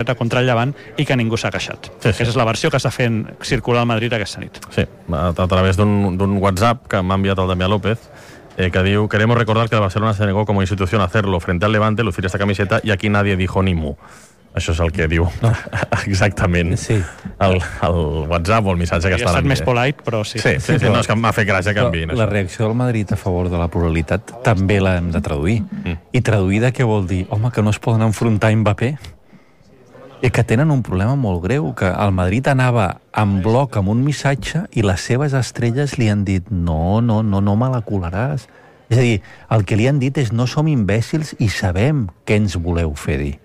50 contra el Llevant i que ningú s'ha queixat. Aquesta és la versió que està fent circular al Madrid aquesta nit. Sí, a través d'un WhatsApp que m'ha enviat el Damià López, que diu: queremos recordar que el Barcelona se negó como institución a hacerlo frente al Levante, lucir esta camiseta, y aquí nadie dijo ni mu. Això és el que diu exactament el WhatsApp o el missatge que està estat més polite, però sí. Sí, no, és que m'ha fet gràcia que enviïn. La reacció del Madrid a favor de la pluralitat també l'hem de traduir. I traduir de què vol dir? Home, que no es poden enfrontar a Mbappé. I que tenen un problema molt greu, que el Madrid anava en bloc amb un missatge i les seves estrelles li han dit no me la colaràs. És a dir, el que li han dit és no som imbècils i sabem què ens voleu fer dir.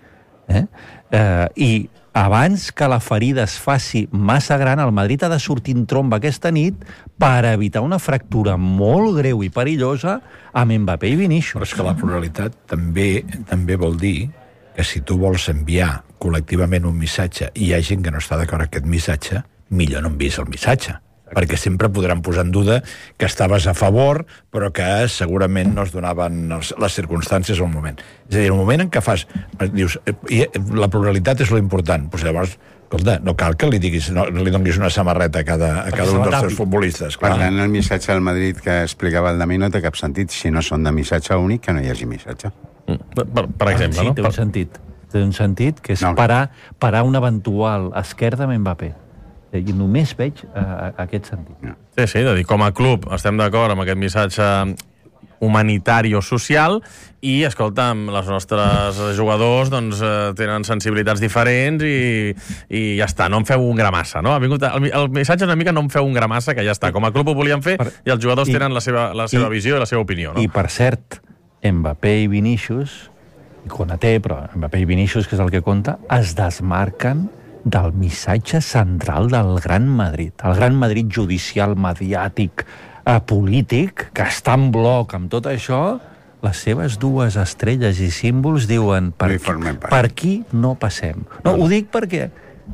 I abans que la ferida es faci massa gran, el Madrid ha de sortir en tromba aquesta nit per evitar una fractura molt greu i perillosa amb Mbappé i Vinícius. Però és que la pluralitat també vol dir que si tu vols enviar col·lectivament un missatge i hi ha gent que no està d'acord amb aquest missatge, millor no envies el missatge. Perquè sempre podran posar en duda que estaves a favor, però que segurament no es donaven les circumstàncies al moment. És a dir, el moment en què dius, la pluralitat és lo important, doncs llavors, escolta, no cal que li donis una samarreta a cada un dels seus futbolistes. Per tant, el missatge del Madrid que explicava el Dami no té cap sentit. Si no són de missatge únic, que no hi hagi missatge. Per exemple, sí, no? Té un sentit. Té un sentit que és parar una eventual esquerda amb Mbappé. I només veig aquest sentit. Sí, de dir, com a club estem d'acord amb aquest missatge humanitari o social i, escolta, els nostres jugadors doncs, tenen sensibilitats diferents i ja està, no en feu un gramassa, no? El missatge és una mica no en feu un gramassa, que ja està, com a club ho volien fer i els jugadors tenen la seva visió i la seva opinió, no? I, per cert, Mbappé i Vinícius, i Konaté, però Mbappé i Vinícius, que és el que compta, es desmarquen del missatge central del Gran Madrid. El Gran Madrid judicial, mediàtic, polític, que està en bloc amb tot això, les seves dues estrelles i símbols diuen per aquí no passem. No, ho dic perquè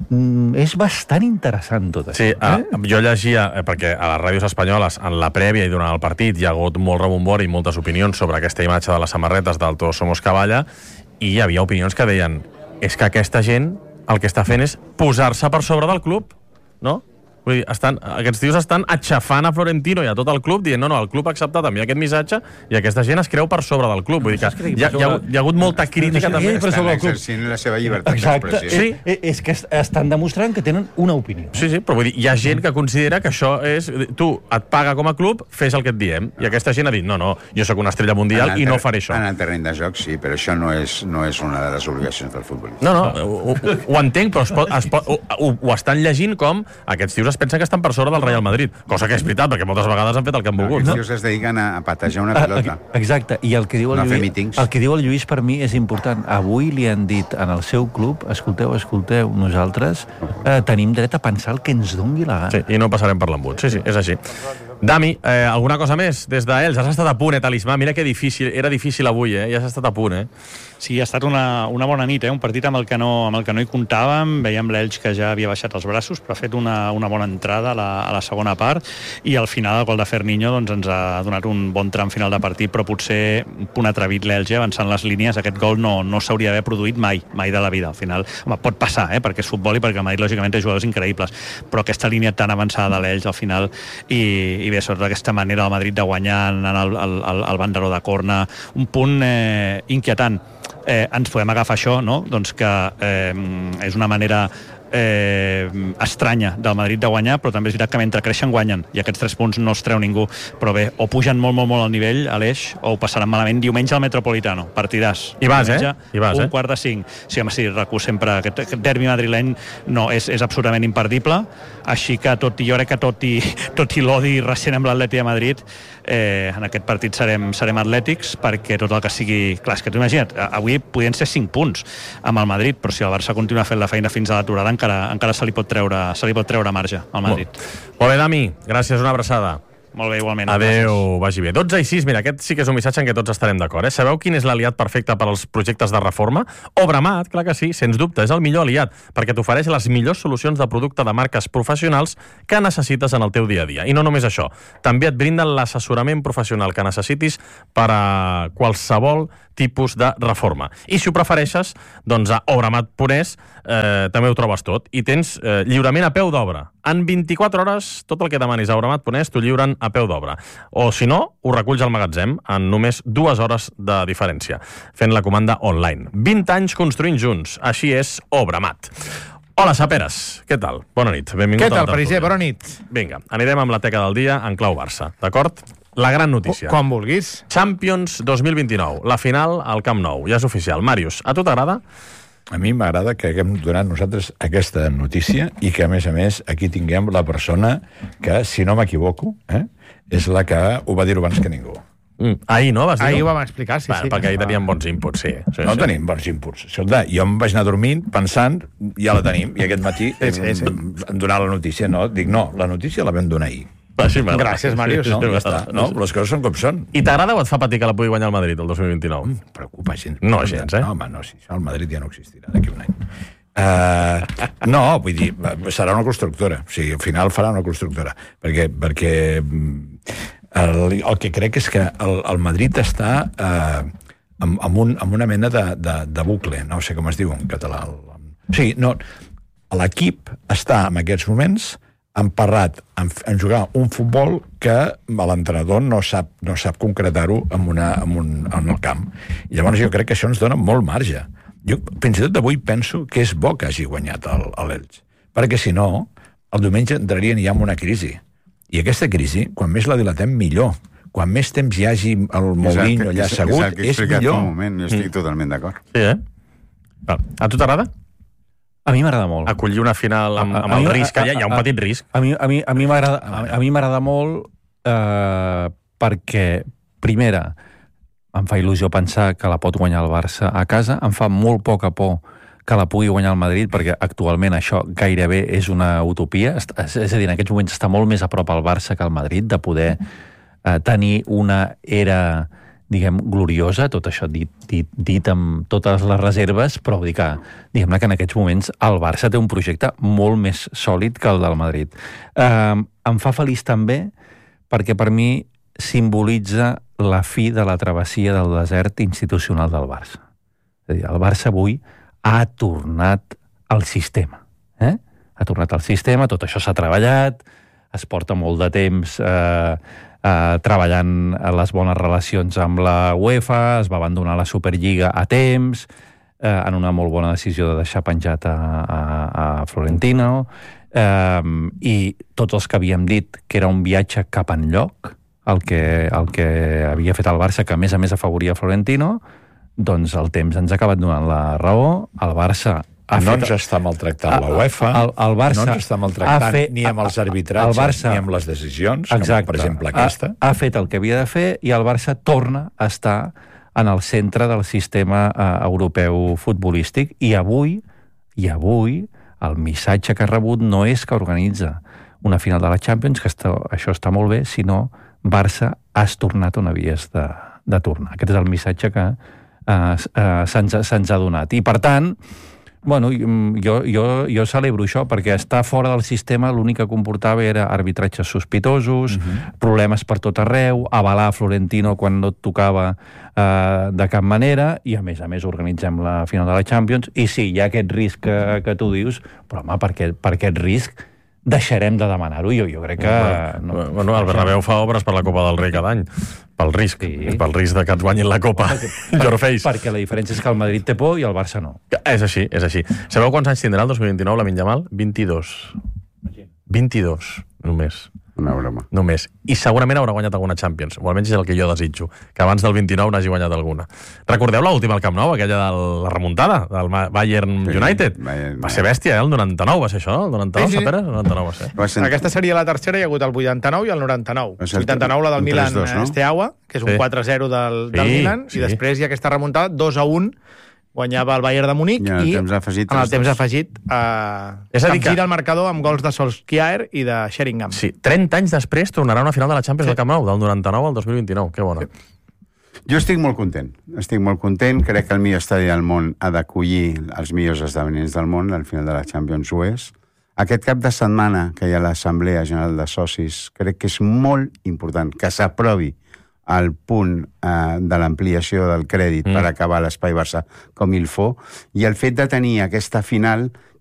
és bastant interessant tot això. Sí, jo llegia, perquè a les ràdios espanyoles, en la prèvia i durant el partit, hi ha hagut molt rebombori i moltes opinions sobre aquesta imatge de les samarretes del Todos Somos Cavalla, i hi havia opinions que deien és que aquesta gent el que està fent és posar-se per sobre del club, no? Vull dir, aquests tios estan aixafant a Florentino i a tot el club, dient, no, el club ha acceptat enviar aquest missatge i aquesta gent es creu per sobre del club. Vull dir que hi ha hagut molta crítica també. Estan exercint la seva llibertat d'expressió. Sí, és que estan demostrant que tenen una opinió. Sí, però vull dir, hi ha gent que considera que això és... Tu et paga com a club, fes el que et diem. I aquesta gent ha dit, no, jo sóc una estrella mundial i no faré això. En el terreny de joc, sí, però això no és una de les obligacions del futbolista. No, ho entenc, però ho estan llegint com aquests tios es pensen que estan per sobre del Real Madrid, cosa que és veritat, perquè moltes vegades han fet el que han volgut. Els tios es dediquen a patejar una pilota. Exacte, i el que diu el Lluís per mi és important. Avui li han dit en el seu club, escolteu, nosaltres tenim dret a pensar el que ens dongui la gana. Sí, i no passarem per l'embut. Sí, és així. Dami, alguna cosa més des d'ells? Has estat a punt, Talismà? Mira que difícil, era difícil avui, ja has estat a punt, Sí, ha estat una bona nit, un partit amb el que no hi comptàvem. Veiem l'Elx que ja havia baixat els braços, però ha fet una bona entrada a la segona part, i al final el gol de Ferninho doncs, ens ha donat un bon tram final de partit, però potser un punt atrevit l'Elx, avançant les línies. Aquest gol no s'hauria d'haver produït mai de la vida. Al final, pot passar, perquè és futbol i perquè el Madrid, lògicament, té jugadors increïbles, però aquesta línia tan avançada de l'Elx al final, i bé, sobretot aquesta manera del Madrid de guanyar anant al banderó de corna, un punt inquietant. Ens podem agafar això, no? Doncs que és una manera estranya del Madrid de guanyar, però també és veritat que mentre creixen guanyen, i aquests 3 punts no els treu ningú. Però bé, o pugen molt el nivell a l'Eix, o ho passaran malament diumenge al Metropolitano. Partidàs. I vas, un quart de 5. Sí, home, sí, RAC1 sempre, aquest derbi madrileny és absolutament imperdible, així que jo crec que tot i l'odi recent amb l'Atleti de Madrid, en aquest partit serem atlètics, perquè tot el que sigui... Clar, és que tu imagina't, avui podien ser 5 punts amb el Madrid, però si el Barça continua fent la feina fins a l'aturada, encara se li pot treure marge al Madrid. Molt bé, Dami, gràcies, una abraçada. Molt bé, igualment. Adéu, vagi bé. 12:06, mira, aquest sí que és un missatge en què tots estarem d'acord. Sabeu quin és l'aliat perfecte per als projectes de reforma? Obramat, clar que sí, sens dubte, és el millor aliat, perquè t'ofereix les millors solucions de producte de marques professionals que necessites en el teu dia a dia. I no només això, també et brinden l'assessorament professional que necessitis per a qualsevol tipus de reforma. I si ho prefereixes, doncs a obramat.es també ho trobes tot. I tens lliurament a peu d'obra. En 24 hores, tot el que demanis a obramat.es t'ho lliuren a peu d'obra. O, si no, ho reculls al magatzem en només 2 hores de diferència, fent la comanda online. 20 anys construint junts. Així és Obramat. Hola, Saperes. Què tal? Bona nit. Benvingut. Què tal, Pariser? Bona nit. Vinga, anirem amb la teca del dia en clau Barça, d'acord? La gran notícia. Quan vulguis. Champions 2029, la final al Camp Nou. Ja és oficial. Màrius, a tu t'agrada? A mi m'agrada que haguem donat nosaltres aquesta notícia i que, a més, aquí tinguem la persona que, si no m'equivoco, és la que ho va dir abans que ningú. Ahir, no? Vas dir? Ahir ho vam explicar, sí. Perquè ahir teníem bons inputs, sí. No tenim bons inputs. Escolta, jo em vaig anar dormint pensant, ja la tenim, i aquest matí em donar la notícia, no? Dic, no, la notícia la vam donar ahir. Gràcies, Màrius. No, ja està. No, les coses són com són. I t'agrada o et fa patir que la pugui guanyar el Madrid el 2029? Preocupa gens. No, gens, No, home, no, si el Madrid ja no existirà d'aquí un any. No, vull dir, serà una constructora. O sigui, al final farà una constructora. Perquè el que crec és que el Madrid està amb una mena de bucle, no sé com es diu en català. O sigui, no, l'equip està en aquests moments emparrat en jugar un futbol que l'entrenador no sap concretar-ho en el camp. I llavors jo crec que això ens dona molt marge. Jo fins i tot avui penso que és bo que hagi guanyat l'Elx, perquè si no, el diumenge entrarien ja en una crisi. I aquesta crisi, quan més la dilatem, millor. Quan més temps hi hagi el Mourinho allà assegut, és millor. Jo estic totalment d'acord. Sí, A tu t'agrada? A mi m'agrada molt. Acollir una final amb el risc, que hi ha un petit risc. A mi m'agrada molt perquè, primera, em fa il·lusió pensar que la pot guanyar el Barça a casa, em fa molt poca por que la pugui guanyar el Madrid, perquè actualment això gairebé és una utopia. És a dir, en aquests moments està molt més a prop al Barça que al Madrid de poder tenir una era, diguem, gloriosa, tot això dit amb totes les reserves, però vull dir que, diguem-ne que en aquests moments el Barça té un projecte molt més sòlid que el del Madrid. Em fa feliç també perquè per mi simbolitza la fi de la travessia del desert institucional del Barça. És a dir, el Barça avui ha tornat al sistema. Ha tornat al sistema, tot això s'ha treballat, es porta molt de temps treballant les bones relacions amb la UEFA, es va abandonar la Superliga a temps, en una molt bona decisió de deixar penjat a Florentino, i tots els que havíem dit que era un viatge cap enlloc, el que havia fet el Barça, que a més afavoria Florentino, doncs el temps ens ha acabat donant la raó. El Barça no ens està maltractant la UEFA, el Barça no ens està maltractant ni amb els arbitratges ni amb les decisions, exacte, com per exemple aquesta. Ha fet el que havia de fer i el Barça torna a estar en el centre del sistema europeu futbolístic. I avui el missatge que ha rebut no és que organitza una final de la Champions, que això està molt bé, sinó Barça, has tornat on havies de tornar. Aquest és el missatge que se'ns ha donat. I per tant, bueno, jo celebro això, perquè estar fora del sistema l'únic que comportava era arbitratges sospitosos, problemes per tot arreu, avalar Florentino quan no et tocava de cap manera, i a més organitzem la final de la Champions, i sí, hi ha aquest risc que tu dius, però home, per aquest risc deixarem de demanar-ho. Jo crec que... Bueno, el Bernabéu fa obres per la Copa del Rei cada any, pel risc de que ens guanyin la Copa. Perquè la diferència és que el Madrid té por i el Barça no. És així. Sabeu quants anys tindrà el 2029 Lamine Yamal? 22. 22, només. Una broma. Només. I segurament haurà guanyat alguna Champions, o almenys és el que jo desitjo, que abans del 29 n'hagi guanyat alguna. Recordeu l'última al Camp Nou, aquella de la remuntada del Bayern United? Va ser bèstia, el 99 va ser això, el 99, Saperes? El 99 va ser. Aquesta seria la tercera, hi ha hagut el 89 i el 99. El 89, la del Milan Steaua, que és un 4-0 del Milan, i després hi ha aquesta remuntada, 2-1, guanyava el Bayern de Munic i en el temps afegit gira el marcador amb gols de Solskjaer i de Sheringham. Sí, 30 anys després tornarà una final de la Champions del Camp Nou, del 99 al 2029, que bona. Jo estic molt content, crec que el millor estadi del món ha d'acollir els millors esdeveniments del món, al final de la Champions ho és. Aquest cap de setmana que hi ha l'Assemblea General de Socis, crec que és molt important que s'aprovi al punt de l'ampliació del crèdit per acabar l'Espai Barça com il faut, i el fet de tenir aquesta final